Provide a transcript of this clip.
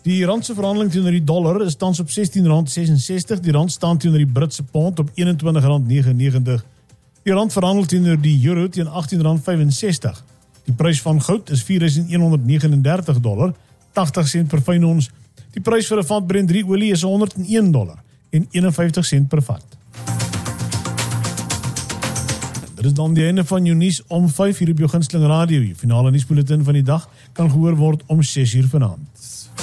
Die randse verhandeling teenoor die dollar is tans op R16.66, die rand staan teenoor die Britse pond op R21.99. Die rand verhandel teenoor die euro teen R18.65. Die prys van goud is $4.139, 80 sent per fyn ons. Die prys vir 'n vat Brent 3 olie is $101 en 51 sent per vat. Dit is dan die einde van jou nuus om 5 hier op jou gunsteling radio. Die finale nuusbulletin van die dag kan gehoor word om 6 uur vanaand.